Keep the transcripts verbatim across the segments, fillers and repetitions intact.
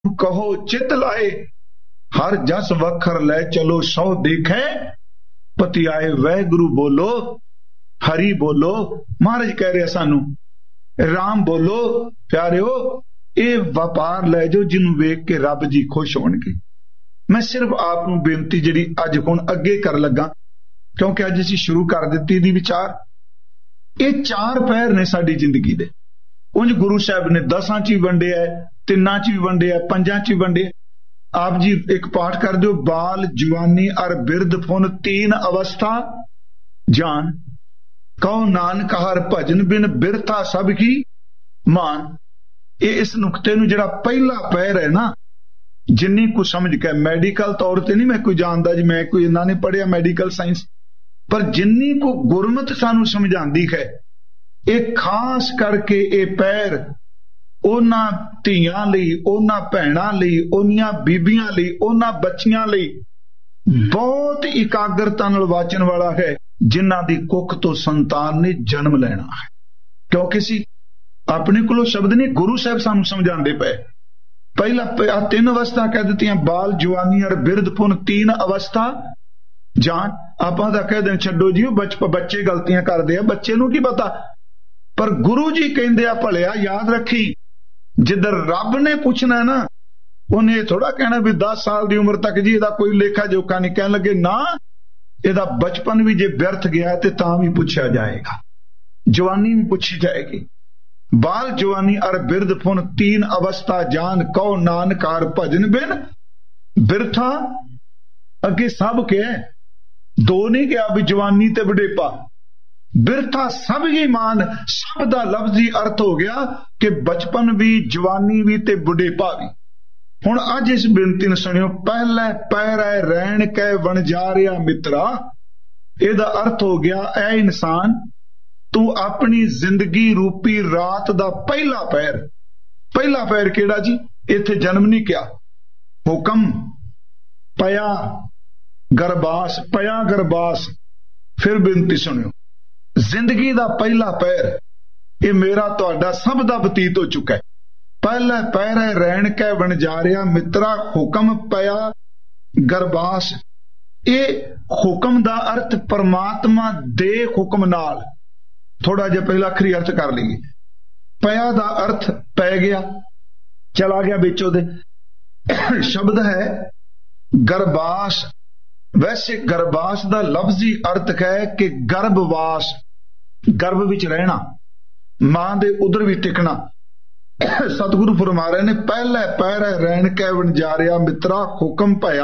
कहो चित लाए, हर जस वखर लै चलो सौ देखे, पति आए वाहिगुरु बोलो, हरि बोलो। महाराज कह रहे सानू राम बोलो। प्यारिओ ये व्यापार लै जाओ जिन्हों वेख के रब जी खुश होणगे। मैं सिर्फ आप नूं बेनती जिहड़ी अज हुण अगे कर लगा, क्योंकि अज असीं शुरू कर दित्ती दी विचार। ये चार पैर ने साडी जिंदगी दे। उंज गुरु साहब ने दसां च भी वंडिया है, तिन्नां च भी वंडिया, पंजां च भी वंडिया। आप जी एक पाठ कर दो, बाल जवानी अर बिरध फुन तीन अवस्था जान, कहो नानक हर भजन बिन बिरथा सब की मान। ये इस नुकते नूं जिहड़ा पहला पैर है ना, जिन्नी को समझ के मैडिकल तौर ते नहीं मैं कोई जानदा जी, मैं कोई इन्ना नहीं पढ़िया मैडिकल साइंस, पर जिन्नी को गुरमत सानू समझांदी है, एक खास करके ये पैर उन्हां धीआं लई, उन्हां भैणां लई, उन्हां बीबियां लई, उन्हां बच्चियां लई बहुत इकाग्रता नाल वाचन वाला है जिन्हां दी कुख तो संतान ने जन्म लेना है। क्योंकि सी अपने कोलों शब्द नहीं, गुरु साहब सानू समझांदे पए। पहला तीन अवस्था कह दित्तियां, बाल जवानी और बिरध पुन तीन अवस्था जान। आपां तां कह दें छड्डो जी बच बच्चे गलतियां करदे आ, बच्चे नूं की पता, पर गुरु जी कहंदे आ भलिया याद रखी, जिधर रब ने पूछना है ना, उन्हें थोड़ा कहना भी दस साल की उम्र तक जी इहदा कोई लेखा जोखा नहीं। कहन लगे ना, इहदा बचपन भी जे व्यर्थ गया ते तां भी पूछा जाएगा, जवानी भी पूछी जाएगी। बाल जवानी और बिरध फुन तीन अवस्था जान, कहो नानक हर भजन बिन बिरथा। अगे सब के दो नहीं गया भी जवानी ते बुढ़ेपा, बिरथा सब ही मान। सब दा लफ्जी अर्थ हो गया कि बचपन भी, जवानी भी ते बुढ़ेपा भी। हुण अज इस बेनती नूं सुनियो, पहले पैर है रैण कै वणजारिया मित्रा। इहदा अर्थ हो गया, ऐ इंसान तू अपनी जिंदगी रूपी रात दा पहला पैर। पहला पैर केड़ा जी? इत्थे जन्म नहीं किया, हुक्म पया गरबास, पया गरबास। फिर बेनती सुनियो, जिंदगी दा पहला पैर ये मेरा तुहाडा सब दा बतीत हो चुका है। पहला पैर है रैण कै वणजारिया मित्रा, हुक्म पया गरबास। ये हुक्म दा अर्थ परमात्मा दे हुक्म नाल, थोड़ा जिहा पहला अखरी अर्थ कर लीए। पया दा अर्थ पै गया, चला गया बिच ओदे। शब्द है गरबास। वैसे गरबास दा लफ्जी अर्थ है कि गर्भवास, गर्भ विच रहना, मां दे उधर भी टिकना। सतगुरु फरमा रहे ने, पहले पैर है रैण कै वणजारिया मित्रा, हुक्म पया,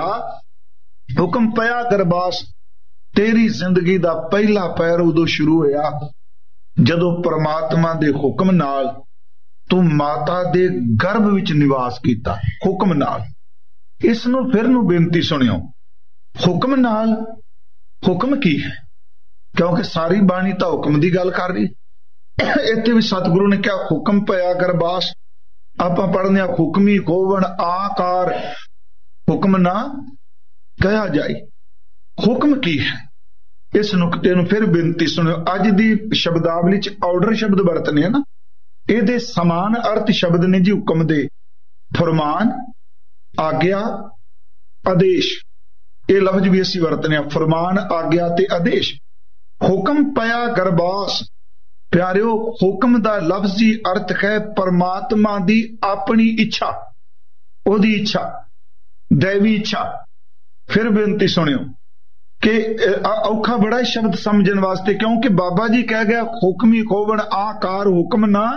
हुक्म पया गरबास। तेरी जिंदगी दा पहला पैर उदों शुरू होया जदों परमात्मा दे हुक्म नाल तू माता दे गर्भ विच निवास कीता, हुक्म नाल। इस नूं फिर नूं बेनती सुनियो, हुक्म नाल हुक्म की है? क्योंकि सारी बाणी तां हुक्म दी गल कर रही। इत्थे भी सतगुरु ने क्या हुक्म पया गरबास। आपां पढ़ने हुक्मी होवण आकार, हुक्म ना कहा जाए। हुक्म की है? इस नुकते नूं फिर बेनती सुनियो। अज दी शब्दावली च ऑर्डर शब्द वरतने हैं ना, इहदे समान अर्थ शब्द ने जी हुक्म दे। फरमान, आग्या, आदेश, ये लफ्ज भी असीं वरतने, फरमान, आग्या ते आदेश। हुक्म पया गरबास। प्यारिओ, हुक्म दा लफ्जी अर्थ है परमात्मा दी अपनी इच्छा, ओदी इच्छा, दैवी इच्छा। फिर बेनती सुनियो कि औखा बड़ा शब्द समझण वास्ते, क्योंकि बाबा जी कह गया हुक्मी खोवण आकार, हुक्म ना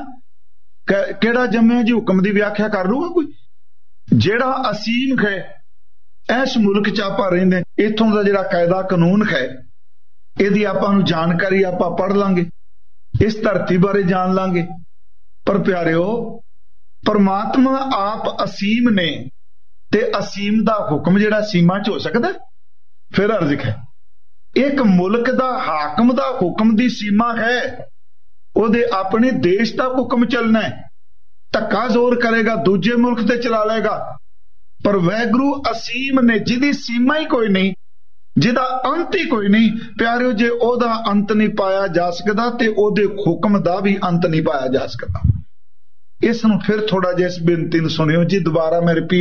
केड़ा जम्मिया जी, हुक्म की व्याख्या कर लूगा कोई? जेड़ा असीम है इस मुल्क च आपां रहिंदे, इत्थों दा जेड़ा कायदा कानून है, इहदी आपां नूं जानकारी आपां पढ़ लांगे, इस धरती बारे जान लांगे। पर प्यारिओ, परमात्मा आप असीम ने ते असीम दा हुक्म जेड़ा सीमा च हो सकदा? फिर अर्ज है, एक मुल्क दा हाकम दा हुक्म दी सीमा है, ओदे अपने देश दा हुक्म चलना है। धक्का जोर करेगा दूजे मुल्क ते चला लेगा। पर वैगुरु असीम ने, जिदी सीमा ही कोई नहीं, जिदा अंत ही कोई नहीं। प्यारिओ, जे ओदा अंत नहीं पाया जा सकदा ते ओदे हुक्म दा भी अंत नहीं पाया जा सकदा। ਇਸ ਨੂੰ ਫਿਰ ਥੋੜਾ ਜਿਹਾ ਇਸ ਬੇਨਤੀ ਨੂੰ ਸੁਣਿਓ ਜੀ, ਦੁਬਾਰਾ ਮੈਂ ਰਿਪੀਟ